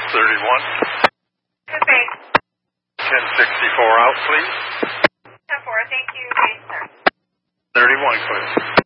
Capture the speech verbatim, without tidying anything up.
thirty-one. Good base. ten sixty-four out, please. ten four, thank you, base, sir. thirty-one, please.